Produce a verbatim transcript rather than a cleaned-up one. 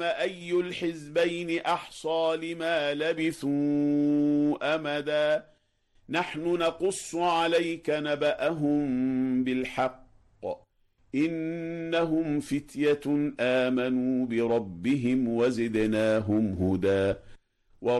أي الحزبين أحصى لما لبثوا أمدا نحن نقص عليك نبأهم بالحق إنهم فتية آمنوا بربهم وزدناهم هدى